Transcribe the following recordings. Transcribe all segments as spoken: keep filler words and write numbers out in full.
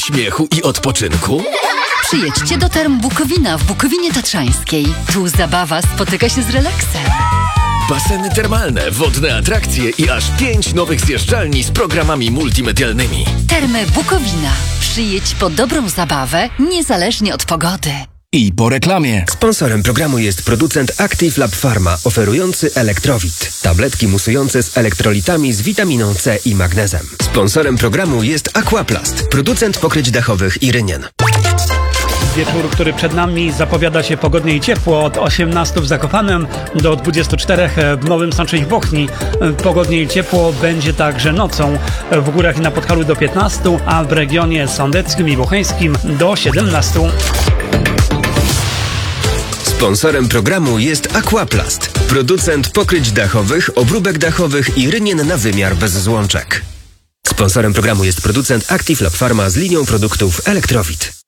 śmiechu i odpoczynku? Przyjedźcie do Term Bukowina w Bukowinie Tatrzańskiej. Tu zabawa spotyka się z relaksem. Baseny termalne, wodne atrakcje i aż pięć nowych zjeżdżalni z programami multimedialnymi. Termy Bukowina. Przyjedź po dobrą zabawę, niezależnie od pogody. I po reklamie. Sponsorem programu jest producent Active Lab Pharma, oferujący Elektrowit. Tabletki musujące z elektrolitami z witaminą C i magnezem. Sponsorem programu jest Aquaplast, producent pokryć dachowych i rynien. Wieczór, który przed nami, zapowiada się pogodnie i ciepło. Od osiemnastu w Zakopanem do dwudziestu czterech w Nowym Sączu i w Bochni. Pogodnie i ciepło będzie także nocą. W górach i na Podhalu do piętnastu, a w regionie sądeckim i bocheńskim do siedemnastu. Sponsorem programu jest Aquaplast, producent pokryć dachowych, obróbek dachowych i rynien na wymiar bez złączek. Sponsorem programu jest producent Active Lab Pharma z linią produktów Elektrowit.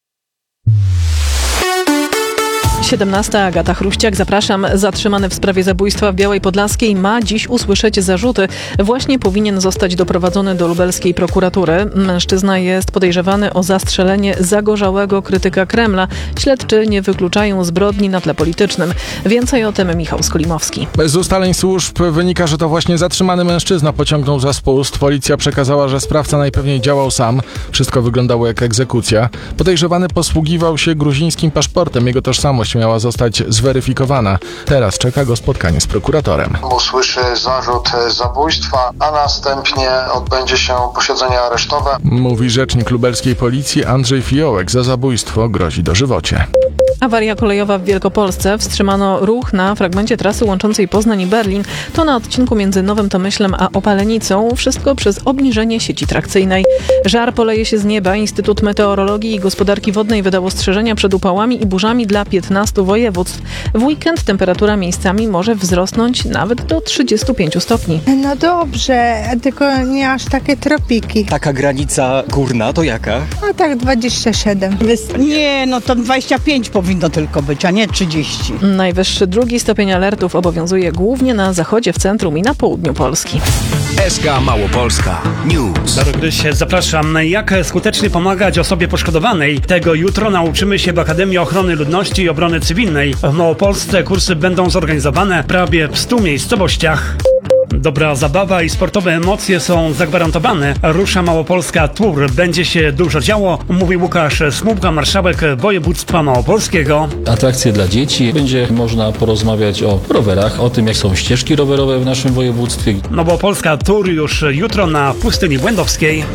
siedemnasta. Agata Chruściak, zapraszam. Zatrzymany w sprawie zabójstwa w Białej Podlaskiej ma dziś usłyszeć zarzuty. Właśnie powinien zostać doprowadzony do lubelskiej prokuratury. Mężczyzna jest podejrzewany o zastrzelenie zagorzałego krytyka Kremla. Śledczy nie wykluczają zbrodni na tle politycznym. Więcej o tym Michał Skolimowski. Z ustaleń służb wynika, że to właśnie zatrzymany mężczyzna pociągnął za spust. Policja przekazała, że sprawca najpewniej działał sam. Wszystko wyglądało jak egzekucja. Podejrzewany posługiwał się gruzińskim paszportem. Jego tożsamość miała zostać zweryfikowana. Teraz czeka go spotkanie z prokuratorem. Usłyszy zarzut zabójstwa, a następnie odbędzie się posiedzenie aresztowe. Mówi rzecznik lubelskiej policji Andrzej Fiołek. Za zabójstwo grozi dożywocie. Awaria kolejowa w Wielkopolsce. Wstrzymano ruch na fragmencie trasy łączącej Poznań i Berlin. To na odcinku między Nowym Tomyślem a Opalenicą. Wszystko przez obniżenie sieci trakcyjnej. Żar poleje się z nieba. Instytut Meteorologii i Gospodarki Wodnej wydał ostrzeżenia przed upałami i burzami dla piętnastu województw. W weekend temperatura miejscami może wzrosnąć nawet do trzydziestu pięciu stopni. No dobrze, tylko nie aż takie tropiki. Taka granica górna to jaka? No tak dwadzieścia siedem. Nie, no to dwadzieścia pięć powinno tylko być, a nie trzydzieści. Najwyższy drugi stopień alertów obowiązuje głównie na zachodzie, w centrum i na południu Polski. S K Małopolska News. Daro Gryś, zapraszam. Jak skutecznie pomagać osobie poszkodowanej? Tego jutro nauczymy się w Akademii Ochrony Ludności i Obrony Cywilnej. W Małopolsce kursy będą zorganizowane prawie w stu miejscowościach. Dobra zabawa i sportowe emocje są zagwarantowane. Rusza Małopolska Tour. Będzie się dużo działo, mówi Łukasz Smupka, marszałek województwa małopolskiego. Atrakcje dla dzieci. Będzie można porozmawiać o rowerach, o tym, jak są ścieżki rowerowe w naszym województwie. Małopolska Tour już jutro na Pustyni Błędowskiej.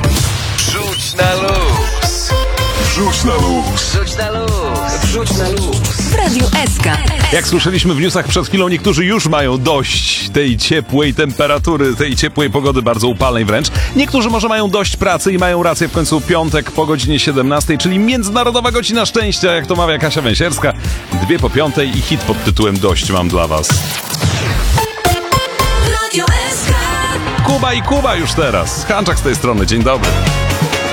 Wrzuć na luz. Wrzuć na luz. Wrzuć na luz. Wrzuć na luz. W Radiu S K. Jak słyszeliśmy w newsach przed chwilą, niektórzy już mają dość tej ciepłej temperatury, tej ciepłej pogody, bardzo upalnej wręcz. Niektórzy może mają dość pracy i mają rację, w końcu piątek po godzinie siedemnastej, czyli Międzynarodowa Godzina Szczęścia, jak to mawia Kasia Węsierska. Dwie po piątej i hit pod tytułem Dość mam dla was. Radio S K. Kuba i Kuba już teraz. Hanczak z tej strony, dzień dobry.